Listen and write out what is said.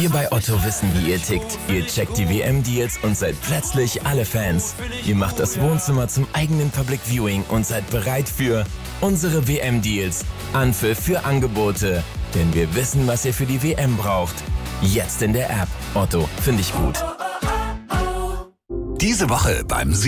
Wir bei Otto wissen, wie ihr tickt. Ihr checkt die WM-Deals und seid plötzlich alle Fans. Ihr macht das Wohnzimmer zum eigenen Public Viewing und seid bereit für unsere WM-Deals. Anpfiff für Angebote. Denn wir wissen, was ihr für die WM braucht. Jetzt in der App. Otto, finde ich gut. Diese Woche beim